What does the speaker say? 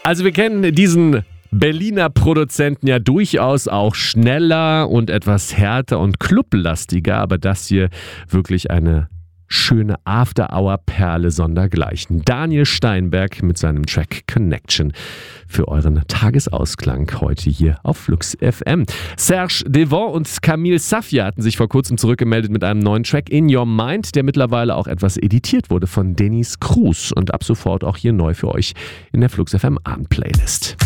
Also wir kennen diesen Berliner Produzenten ja durchaus auch schneller und etwas härter und clublastiger, aber das hier wirklich eine schöne After-Hour-Perle sondergleichen. Daniel Steinberg mit seinem Track Connection für euren Tagesausklang heute hier auf Flux FM. Serge Devant und Camille Safia hatten sich vor kurzem zurückgemeldet mit einem neuen Track In Your Mind, der mittlerweile auch etwas editiert wurde von Dennis Cruz und ab sofort auch hier neu für euch in der Flux FM Abend-Playlist.